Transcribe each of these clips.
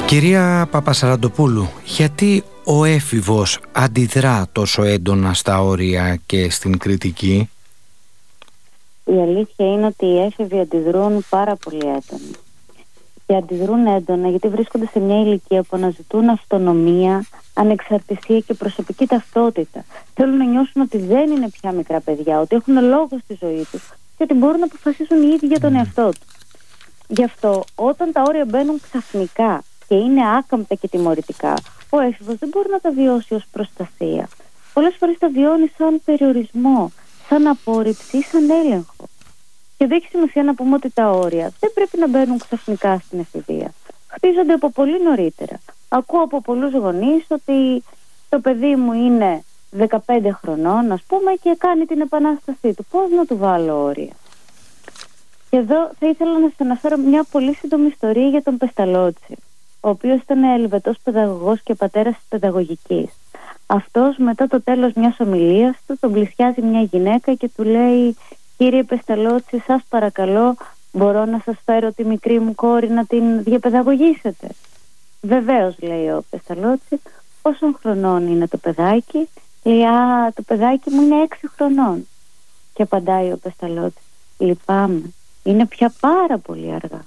Κυρία Παπασαραντοπούλου, γιατί ο έφηβος αντιδρά τόσο έντονα στα όρια και στην κριτική? Η αλήθεια είναι ότι οι έφηβοι αντιδρούν πάρα πολύ έντονα. Και αντιδρούν έντονα γιατί βρίσκονται σε μια ηλικία που αναζητούν αυτονομία, ανεξαρτησία και προσωπική ταυτότητα. Θέλουν να νιώσουν ότι δεν είναι πια μικρά παιδιά, ότι έχουν λόγο στη ζωή τους και ότι μπορούν να αποφασίσουν οι ίδιοι για τον εαυτό τους. Γι' αυτό, όταν τα όρια μπαίνουν ξαφνικά και είναι άκαμπτα και τιμωρητικά, ο έφηβος δεν μπορεί να τα βιώσει ως προστασία. Πολλές φορές τα βιώνει σαν περιορισμό, σαν απόρριψη, σαν έλεγχο. Και δεν έχει σημασία να πούμε ότι τα όρια δεν πρέπει να μπαίνουν ξαφνικά στην εφηβεία. Χτίζονται από πολύ νωρίτερα. Ακούω από πολλούς γονείς ότι το παιδί μου είναι 15 χρονών, ας πούμε, και κάνει την επανάστασή του. Πώς να του βάλω όρια? Και εδώ θα ήθελα να σας αναφέρω μια πολύ σύντομη ιστορία για τον Πεσταλότσι, ο οποίος ήταν Ελβετός παιδαγωγός και πατέρας της παιδαγωγικής. Αυτός μετά το τέλος μιας ομιλίας του τον πλησιάζει μια γυναίκα και του λέει: «Κύριε Πεσταλότσι, σας παρακαλώ, μπορώ να σας φέρω τη μικρή μου κόρη να την διαπαιδαγωγήσετε?» «Βεβαίως», λέει ο Πεσταλότσι. «Πόσων χρονών είναι το παιδάκι?» Λέει: «Α, το παιδάκι μου είναι 6 χρονών». Και απαντάει ο Πεσταλότσι: «Λυπάμαι, είναι πια πάρα πολύ αργά».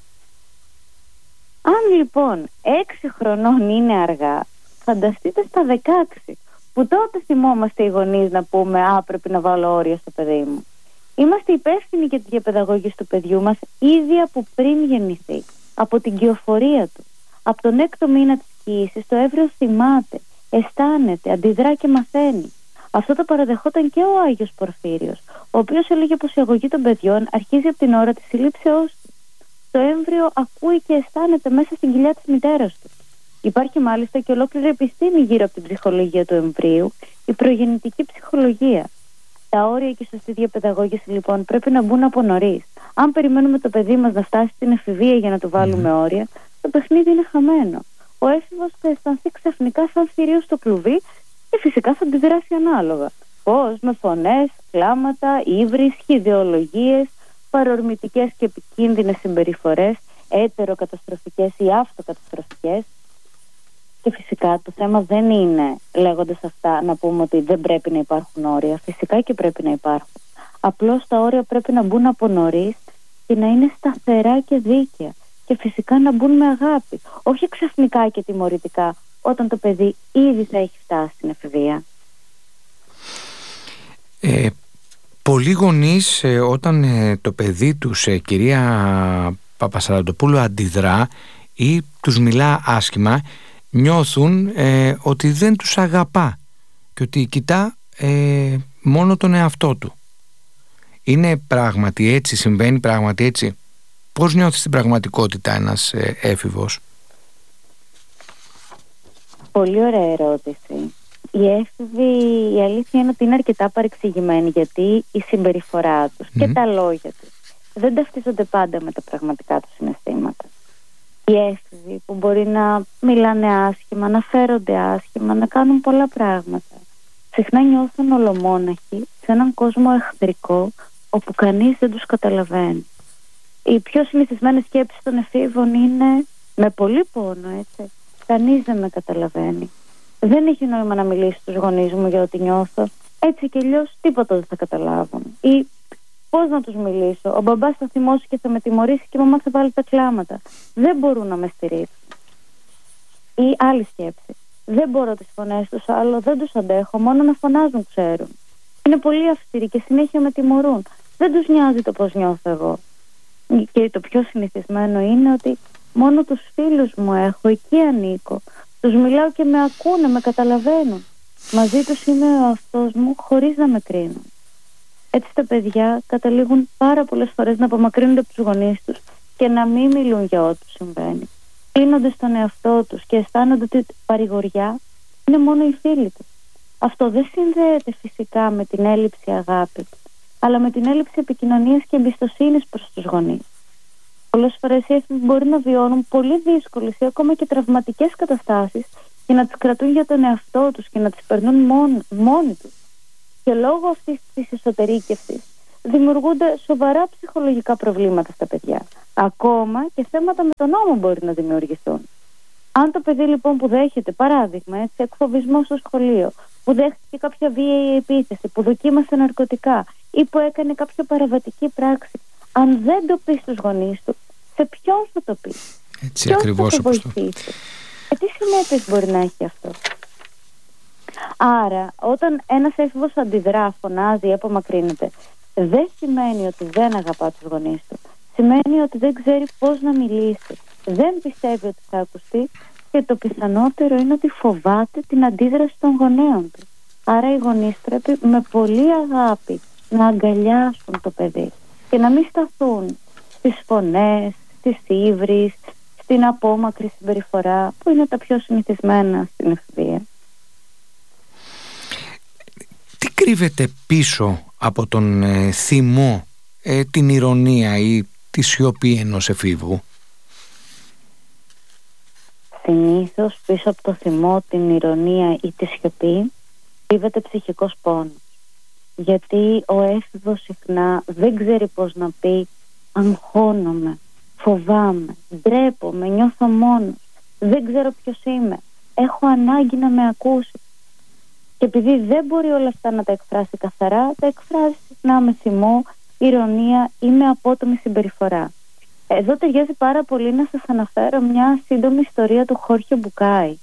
Αν λοιπόν 6 χρονών είναι αργά, φανταστείτε στα 16, που τότε θυμόμαστε οι γονείς να πούμε: «Α, πρέπει να βάλω όρια στο παιδί μου». Είμαστε υπεύθυνοι για τη διαπαιδαγώγηση του παιδιού μας ήδη από πριν γεννηθεί, από την κυοφορία του. Από τον 6ο μήνα της κύησης το έμβριο θυμάται, αισθάνεται, αντιδρά και μαθαίνει. Αυτό το παραδεχόταν και ο Άγιος Πορφύριος, ο οποίος έλεγε πως η αγωγή των παιδιών αρχίζει από την ώρα της συλλήψεώς του. Το έμβριο ακούει και αισθάνεται μέσα στην κοιλιά της μητέρας του. Υπάρχει μάλιστα και ολόκληρη επιστήμη γύρω από την ψυχολογία του εμβρίου, η προγεννητική ψυχολογία. Τα όρια και η σωστή διαπαιδαγώγηση λοιπόν πρέπει να μπουν από νωρίς. Αν περιμένουμε το παιδί μας να φτάσει στην εφηβεία για να του βάλουμε όρια, το παιχνίδι είναι χαμένο. Ο έφηβος θα αισθανθεί ξαφνικά σαν θηρίο στο κλουβί και φυσικά θα αντιδράσει ανάλογα. Πώς? Με φωνές, κλάματα, ύβρις, ιδεολογίες, παρορμητικές και επικίνδυνες συμπεριφορές, έτεροκαταστροφικές ή αυτοκαταστροφικές. Και φυσικά το θέμα δεν είναι, λέγοντας αυτά, να πούμε ότι δεν πρέπει να υπάρχουν όρια. Φυσικά και πρέπει να υπάρχουν. Απλώς τα όρια πρέπει να μπουν από νωρίς και να είναι σταθερά και δίκαια. Και φυσικά να μπουν με αγάπη. Όχι ξαφνικά και τιμωρητικά, όταν το παιδί ήδη θα έχει φτάσει στην εφηβεία. Πολλοί γονείς όταν το παιδί τους, κυρία Παπασαραντοπούλου, αντιδρά ή τους μιλά άσχημα, νιώθουν ότι δεν τους αγαπά και ότι κοιτά μόνο τον εαυτό του. Είναι πράγματι έτσι? Συμβαίνει πράγματι έτσι? Πώς νιώθει στην πραγματικότητα ένας έφηβος? Πολύ ωραία ερώτηση. Οι έφηβοι, η αλήθεια είναι ότι είναι αρκετά παρεξηγημένοι, γιατί η συμπεριφορά τους και τα λόγια τους δεν ταυτίζονται πάντα με τα πραγματικά τους συναισθήματα. Οι έφηβοι που μπορεί να μιλάνε άσχημα, να φέρονται άσχημα, να κάνουν πολλά πράγματα, συχνά νιώθουν ολομόναχοι σε έναν κόσμο εχθρικό όπου κανείς δεν τους καταλαβαίνει. Οι πιο συνηθισμένες σκέψεις των εφήβων είναι: με πολύ πόνο, έτσι, κανείς δεν με καταλαβαίνει. Δεν έχει νόημα να μιλήσω στους γονείς μου για ό,τι νιώθω. Έτσι κι αλλιώς τίποτα δεν θα καταλάβουν. Ή πώς να τους μιλήσω? Ο μπαμπάς θα θυμώσει και θα με τιμωρήσει και η μαμά θα βάλει τα κλάματα. Δεν μπορούν να με στηρίξουν. Ή άλλη σκέψη: δεν μπορώ τις φωνές τους, άλλο δεν τους αντέχω, μόνο να φωνάζουν ξέρουν. Είναι πολύ αυστηροί και συνέχεια με τιμωρούν. Δεν τους νοιάζει το πώς νιώθω εγώ. Και το πιο συνηθισμένο είναι ότι μόνο τους φίλους μου έχω, εκεί ανήκω. Τους μιλάω και με ακούνε, με καταλαβαίνουν. Μαζί τους είμαι ο εαυτός μου, χωρίς να με κρίνουν. Έτσι τα παιδιά καταλήγουν πάρα πολλές φορές να απομακρύνονται από τους γονείς τους και να μην μιλούν για ό,τι συμβαίνει. Κλείνονται στον εαυτό τους και αισθάνονται ότι παρηγοριά είναι μόνο οι φίλοι τους. Αυτό δεν συνδέεται φυσικά με την έλλειψη αγάπης, αλλά με την έλλειψη επικοινωνίας και εμπιστοσύνης προς τους γονείς. Πολλές φορές οι έφηβοι μπορεί να βιώνουν πολύ δύσκολες ή ακόμα και τραυματικές καταστάσεις και να τις κρατούν για τον εαυτό τους και να τις περνούν μόνοι τους. Και λόγω αυτής της εσωτερήκευσης δημιουργούνται σοβαρά ψυχολογικά προβλήματα στα παιδιά. Ακόμα και θέματα με τον νόμο μπορεί να δημιουργηθούν. Αν το παιδί λοιπόν που δέχεται, παράδειγμα, εκφοβισμό στο σχολείο, που δέχτηκε κάποια βίαιη επίθεση, που δοκίμασε ναρκωτικά ή που έκανε κάποια παραβατική πράξη, αν δεν το πει στους γονείς του, σε ποιον θα το πει? Έτσι ακριβώς, θα το βοηθήσει? Τι συνέπειες μπορεί να έχει αυτό? Άρα, όταν ένας έφηβος αντιδρά, φωνάζει ή απομακρύνεται, δεν σημαίνει ότι δεν αγαπά τους γονείς του. Σημαίνει ότι δεν ξέρει πώς να μιλήσει. Δεν πιστεύει ότι θα ακουστεί και το πιθανότερο είναι ότι φοβάται την αντίδραση των γονέων του. Άρα οι γονείς πρέπει με πολύ αγάπη να αγκαλιάσουν το παιδί και να μην σταθούν στις φωνές, στις ύβρις, στην απόμακρη συμπεριφορά που είναι τα πιο συνηθισμένα στην εφηβεία. Τι κρύβεται πίσω από τον θυμό, την ηρωνία ή τη σιωπή ενός εφήβου? Συνήθως πίσω από το θυμό, την ηρωνία ή τη σιωπή κρύβεται ψυχικός πόνος. Γιατί ο έφηβος συχνά δεν ξέρει πώς να πει αγχώνομαι, φοβάμαι, ντρέπομαι, νιώθω μόνος, δεν ξέρω ποιος είμαι, έχω ανάγκη να με ακούσει. Και επειδή δεν μπορεί όλα αυτά να τα εκφράσει καθαρά, τα εκφράζει συχνά με θυμό, ηρωνία ή με απότομη συμπεριφορά. Εδώ ταιριάζει πάρα πολύ να σας αναφέρω μια σύντομη ιστορία του Χόρχε Μπουκάη.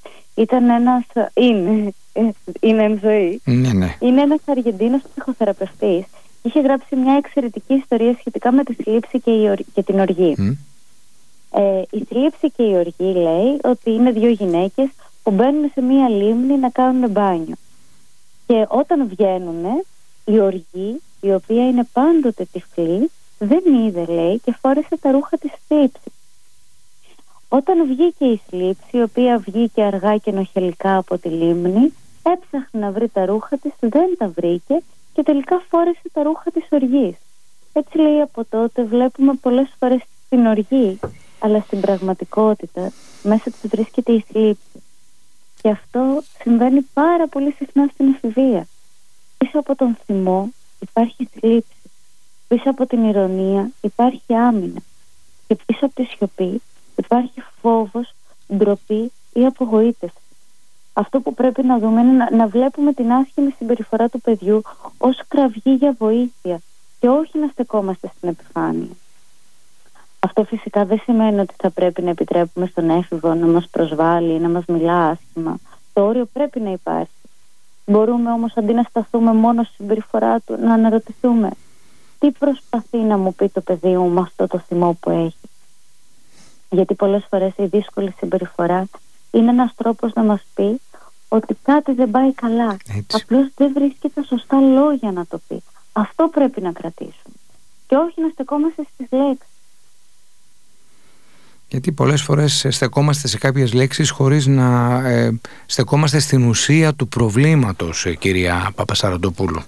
Είναι εν ζωή. Ναι. Είναι ένας Αργεντίνος ψυχοθεραπευτής. Είχε γράψει μια εξαιρετική ιστορία σχετικά με τη θλίψη και την οργή. Η θλίψη και η οργή λέει ότι είναι δύο γυναίκες που μπαίνουν σε μια λίμνη να κάνουν μπάνιο. Και όταν βγαίνουν, η οργή, η οποία είναι πάντοτε τυφλή, δεν είδε, λέει, και φόρεσε τα ρούχα της θλίψης. Όταν βγήκε η θλίψη, η οποία βγήκε αργά και νοχελικά από τη λίμνη, έψαχνε να βρει τα ρούχα της, δεν τα βρήκε και τελικά φόρεσε τα ρούχα της οργής. Έτσι, λέει, από τότε βλέπουμε πολλές φορές την οργή, αλλά στην πραγματικότητα μέσα της βρίσκεται η θλίψη. Και αυτό συμβαίνει πάρα πολύ συχνά στην εφηβεία. Πίσω από τον θυμό υπάρχει θλίψη. Πίσω από την ηρωνία υπάρχει άμυνα. Και πίσω από τη σιωπή υπάρχει φόβος, ντροπή ή απογοήτευση. Αυτό που πρέπει να δούμε είναι να βλέπουμε την άσχημη συμπεριφορά του παιδιού ως κραυγή για βοήθεια και όχι να στεκόμαστε στην επιφάνεια. Αυτό φυσικά δεν σημαίνει ότι θα πρέπει να επιτρέπουμε στον έφηβο να μας προσβάλλει ή να μας μιλά άσχημα. Το όριο πρέπει να υπάρχει. Μπορούμε όμως, αντί να σταθούμε μόνο στη συμπεριφορά του, να αναρωτηθούμε τι προσπαθεί να μου πει το παιδί μου με αυτό το θυμό που έχει. Γιατί πολλές φορές η δύσκολη συμπεριφορά είναι ένας τρόπος να μας πει ότι κάτι δεν πάει καλά. Απλώς δεν βρίσκει τα σωστά λόγια να το πει. Αυτό πρέπει να κρατήσουμε. Και όχι να στεκόμαστε στις λέξεις. Γιατί πολλές φορές στεκόμαστε σε κάποιες λέξεις χωρίς να στεκόμαστε στην ουσία του προβλήματος, κυρία Παπασαραντοπούλου.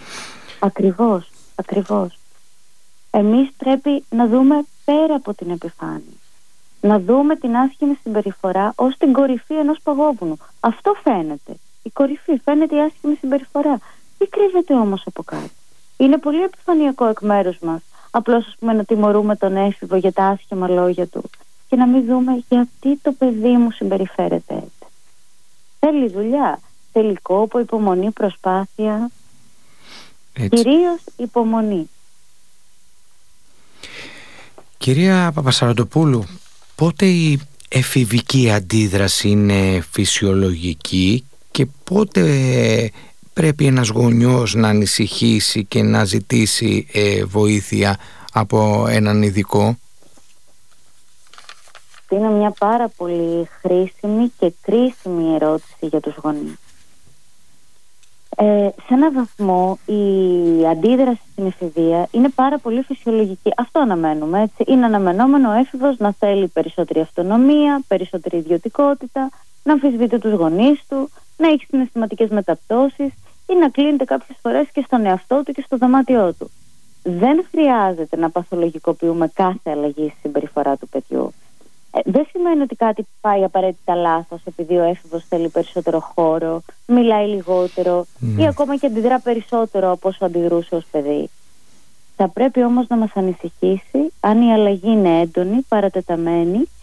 Ακριβώς. Εμείς πρέπει να δούμε πέρα από την επιφάνεια. Να δούμε την άσχημη συμπεριφορά ως την κορυφή ενός παγόβουνου. Αυτό φαίνεται. Η κορυφή, φαίνεται η άσχημη συμπεριφορά. Τι κρύβεται όμως από κάτω? Είναι πολύ επιφανειακό εκ μέρους μας απλώς, να τιμωρούμε τον έφηβο για τα άσχημα λόγια του και να μην δούμε γιατί το παιδί μου συμπεριφέρεται έτσι. Θέλει δουλειά, θέλει κόπο, υπομονή, προσπάθεια. Κυρίως υπομονή. Κυρία Παπασαραντοπούλου, πότε η εφηβική αντίδραση είναι φυσιολογική και πότε πρέπει ένας γονιός να ανησυχήσει και να ζητήσει βοήθεια από έναν ειδικό? Είναι μια πάρα πολύ χρήσιμη και κρίσιμη ερώτηση για τους γονείς. Σε έναν βαθμό η αντίδραση στην εφηβεία είναι πάρα πολύ φυσιολογική. Αυτό αναμένουμε, έτσι. Είναι αναμενόμενο ο έφηβος να θέλει περισσότερη αυτονομία, περισσότερη ιδιωτικότητα, να αμφισβητεί τους γονείς του, να έχει συναισθηματικές μεταπτώσεις ή να κλείνεται κάποιες φορές και στον εαυτό του και στο δωμάτιό του. Δεν χρειάζεται να παθολογικοποιούμε κάθε αλλαγή στη συμπεριφορά του παιδιού. Δεν σημαίνει ότι κάτι πάει απαραίτητα λάθος επειδή ο έφηβος θέλει περισσότερο χώρο, μιλάει λιγότερο ή ακόμα και αντιδρά περισσότερο από όσο αντιδρούσε ως παιδί. Θα πρέπει όμως να μας ανησυχήσει αν η αλλαγή είναι έντονη, παρατεταμένη